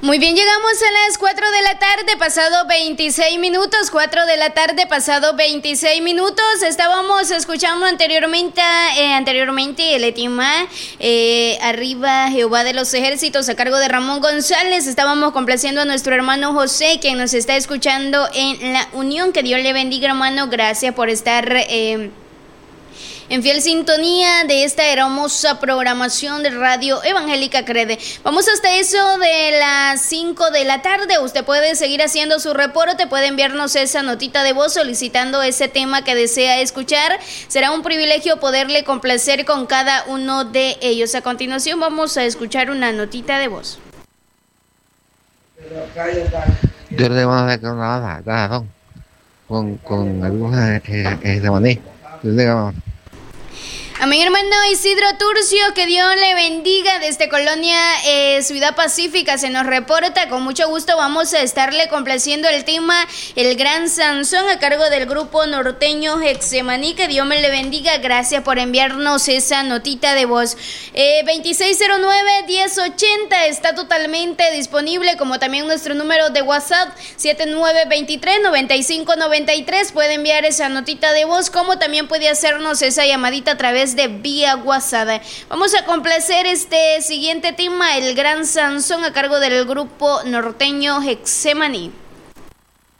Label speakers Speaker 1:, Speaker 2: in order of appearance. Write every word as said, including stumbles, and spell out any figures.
Speaker 1: Muy bien, llegamos a las cuatro de la tarde, pasado veintiséis minutos, cuatro de la tarde, pasado veintiséis minutos. Estábamos escuchando anteriormente, eh, anteriormente el tema eh, Arriba Jehová de los Ejércitos a cargo de Ramón González. Estábamos complaciendo a nuestro hermano José, quien nos está escuchando en La Unión. Que Dios le bendiga, hermano. Gracias por estar Eh, en fiel sintonía de esta hermosa programación de Radio Evangélica Crede. Vamos hasta eso de las cinco de la tarde. Usted puede seguir haciendo su reporte, puede enviarnos esa notita de voz solicitando ese tema que desea escuchar. Será un privilegio poderle complacer con cada uno de ellos. A continuación vamos a escuchar una notita de voz.
Speaker 2: Yo le voy a dar con la razón, con, con algunas de maní.
Speaker 1: Amén, hermano Isidro Turcio, que Dios le bendiga desde Colonia eh, Ciudad Pacífica, se nos reporta. Con mucho gusto vamos a estarle complaciendo el tema El Gran Sansón a cargo del grupo norteño Hexemaní. Que Dios me le bendiga, gracias por enviarnos esa notita de voz. eh, veintiséis cero nueve, diez ochenta está totalmente disponible, como también nuestro número de WhatsApp siete nueve dos tres, nueve cinco nueve tres. Puede enviar esa notita de voz, como también puede hacernos esa llamadita a través de vía WhatsApp. Vamos a complacer este siguiente tema, El Gran Sansón a cargo del grupo norteño Hexemaní.